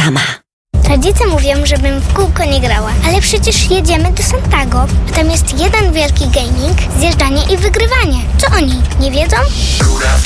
sama. Rodzice mówią, żebym w kółko nie grała, ale przecież jedziemy do Santago, a tam jest jeden wielki gaming, zjeżdżanie i wygrywanie. Co oni, nie wiedzą?